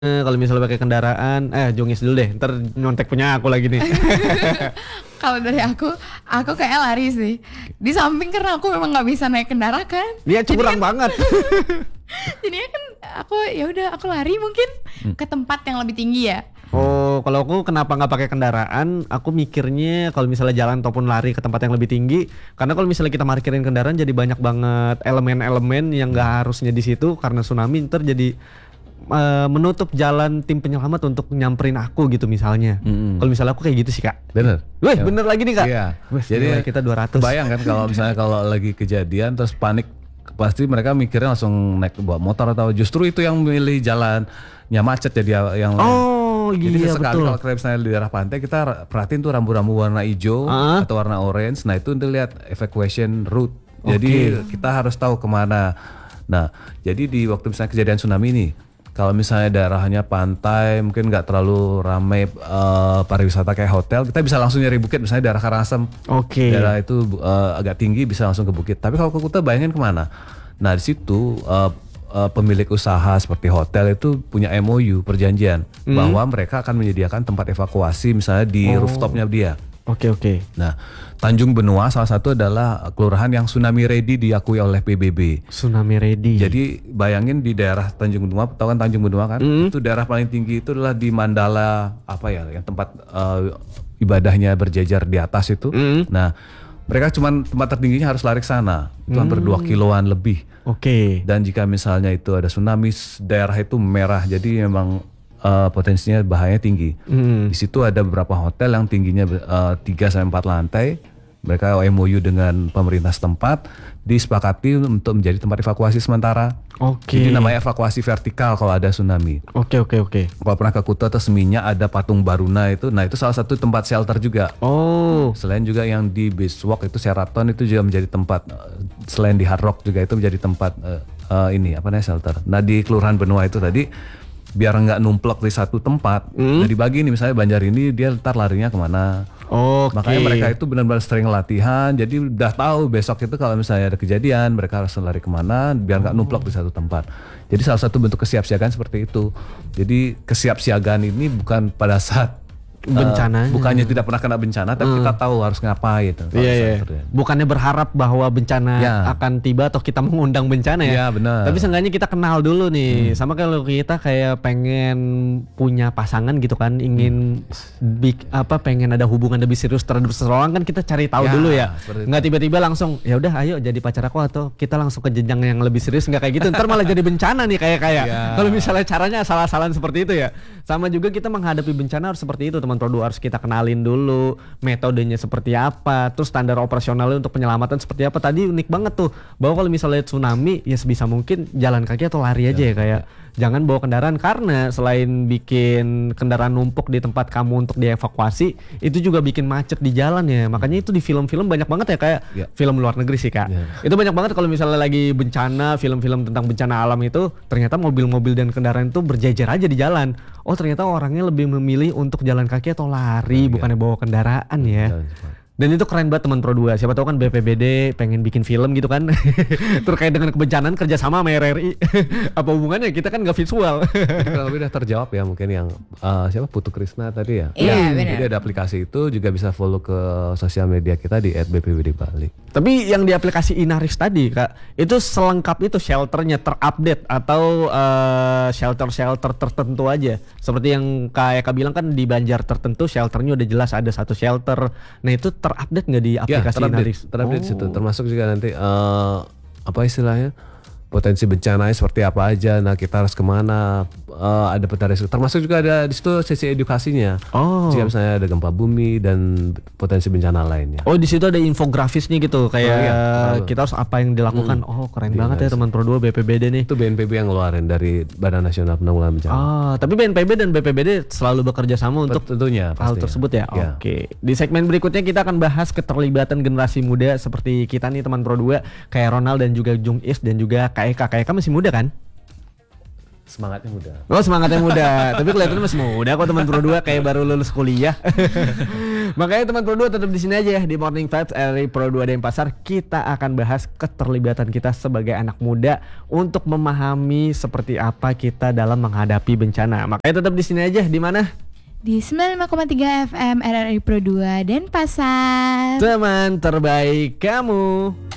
Kalau misalnya pakai kendaraan, jongis dulu deh, ntar nyontek punya aku lagi nih. Kalau dari aku kayak lari sih. Di samping karena aku memang nggak bisa naik kendaraan kan. Dia curang banget. Jadinya kan aku ya udah aku lari mungkin ke tempat yang lebih tinggi ya. Oh, kalau aku kenapa nggak pakai kendaraan? Aku mikirnya kalau misalnya jalan ataupun lari ke tempat yang lebih tinggi, karena kalau misalnya kita parkirin kendaraan jadi banyak banget elemen-elemen yang nggak harusnya di situ karena tsunami ntar jadi menutup jalan tim penyelamat untuk nyamperin aku gitu misalnya. Kalau misalnya aku kayak gitu sih kak. Bener. Wih bener lagi nih kak. Iya. Jadi kita 200. Bayang kan kalau misalnya kalau lagi kejadian terus panik, pasti mereka mikirnya langsung naik bawa motor atau justru itu yang milih jalannya macet jadi yang Oh jadi iya sekali betul. kalau misalnya di daerah pantai kita perhatiin tuh rambu-rambu warna hijau atau warna orange. Nah itu untuk lihat evacuation route. Jadi kita harus tahu kemana. Nah jadi di waktu misalnya kejadian tsunami ini, kalau misalnya daerahnya pantai mungkin nggak terlalu ramai pariwisata kayak hotel, kita bisa langsung nyari bukit misalnya daerah Karangasem. Oke. Daerah itu agak tinggi bisa langsung ke bukit. Tapi kalau ke Kuta bayangin kemana? Nah di situ pemilik usaha seperti hotel itu punya MOU perjanjian bahwa mereka akan menyediakan tempat evakuasi misalnya di rooftopnya dia. Oke. Nah Tanjung Benua salah satu adalah kelurahan yang tsunami ready diakui oleh PBB. Tsunami ready. Jadi bayangin di daerah Tanjung Benua, tahu kan Tanjung Benua kan? Itu daerah paling tinggi itu adalah di Mandala apa ya, yang tempat ibadahnya berjejer di atas itu. Nah, mereka cuma tempat tertingginya harus lari ke sana. Itu hampir 2 kiloan lebih. Oke. Dan jika misalnya itu ada tsunami, daerah itu merah. Jadi memang potensinya bahayanya tinggi. Di situ ada beberapa hotel yang tingginya 3-4 lantai. Mereka MOU dengan pemerintah setempat disepakati untuk menjadi tempat evakuasi sementara. Oke. Jadi namanya evakuasi vertikal kalau ada tsunami. Oke. Kalau pernah ke Kuta atau Seminyak ada patung Baruna itu, nah itu salah satu tempat shelter juga. Oh. Selain juga yang di Beachwalk itu Sheraton itu juga menjadi tempat, selain di Hard Rock juga itu menjadi tempat ini apa namanya shelter. Nah di Kelurahan Benua itu tadi biar nggak numplek di satu tempat, nah dibagi nih misalnya Banjarini dia ntar larinya kemana. Oke. Makanya mereka itu benar-benar sering latihan, jadi udah tahu besok itu kalau misalnya ada kejadian mereka harus lari kemana biar nggak numplok di satu tempat. Jadi salah satu bentuk kesiapsiagaan seperti itu. Jadi kesiapsiagaan ini bukan pada saat Bencananya. bukannya tidak pernah kena bencana, tapi kita tahu harus ngapain. Iya. Bukannya berharap bahwa bencana Ya. akan tiba atau kita mengundang bencana ya. Iya benar. Tapi seenggaknya kita kenal dulu nih. Sama kalau kita kayak pengen punya pasangan gitu kan, ingin pengen ada hubungan lebih serius terhadap seseorang kan kita cari tahu Ya, dulu ya. seperti Nggak tiba-tiba langsung ya udah ayo jadi pacar aku atau kita langsung ke jenjang yang lebih serius, nggak kayak gitu. Ntar malah jadi bencana nih kayak. Ya. Kalau misalnya caranya asal-asalan seperti itu ya. Sama juga kita menghadapi bencana harus seperti itu teman Produ, harus kita kenalin dulu metodenya seperti apa, terus standar operasionalnya untuk penyelamatan seperti apa. Tadi unik banget tuh bahwa kalau misalnya tsunami ya sebisa mungkin jalan kaki atau lari aja ya kayak jangan bawa kendaraan, karena selain bikin kendaraan numpuk di tempat kamu untuk dievakuasi itu juga bikin macet di jalan ya. Makanya itu di film-film banyak banget ya kayak film luar negeri sih kak. Itu banyak banget kalau misalnya lagi bencana, film-film tentang bencana alam itu ternyata mobil-mobil dan kendaraan itu berjejer aja di jalan. Oh ternyata orangnya lebih memilih untuk jalan kaki atau lari bukannya bawa kendaraan ya. Dan itu keren banget teman Pro 2. Siapa tahu kan BPBD pengen bikin film gitu kan. Terkait dengan kebencanaan kerjasama sama RRI. Apa hubungannya? Kita kan nggak visual. Jadi kalau lebih udah terjawab ya mungkin yang siapa Putu Krisna tadi ya. Iya, benar. Jadi ada aplikasi itu juga bisa follow ke sosial media kita di @bpbd Bali. Tapi yang di aplikasi Inaris tadi kak, itu selengkap itu shelternya terupdate atau shelter-shelter tertentu aja. Seperti yang Kak Eka bilang kan di Banjar tertentu shelternya udah jelas ada satu shelter. Nah itu terupdate nggak di aplikasi Inaris? Terupdate situ. Termasuk juga nanti apa istilahnya potensi bencananya seperti apa aja. Nah kita harus kemana? Ada peta risiko. Termasuk juga ada di situ sesi edukasinya. Oh. Jika misalnya ada gempa bumi dan potensi bencana lainnya. Oh di situ ada infografisnya gitu kayak iya. kita harus apa yang dilakukan. Oh keren banget ya teman Pro 2 BPBD nih. Itu BNPB yang ngeluarin dari Badan Nasional Penanggulangan Bencana. Oh, tapi BNPB dan BPBD selalu bekerja sama untuk Tentunya hal pastinya. tersebut ya. Ya. Oke. Di segmen berikutnya kita akan bahas keterlibatan generasi muda seperti kita nih teman Pro 2 kayak Ronald dan juga Jung Is dan juga Kak Eka. Kak Eka masih muda kan? Semangatnya muda. Oh semangatnya muda, tapi kelihatannya masih muda kok teman Pro 2 kayak baru lulus kuliah. Makanya teman Pro 2 tetap di sini aja ya di Morning Vibes RRI Pro 2 Denpasar. Kita akan bahas keterlibatan kita sebagai anak muda untuk memahami seperti apa kita dalam menghadapi bencana. Makanya tetap di sini aja, di mana? Di 95,3 FM RRI Pro 2 Denpasar. Teman terbaik kamu.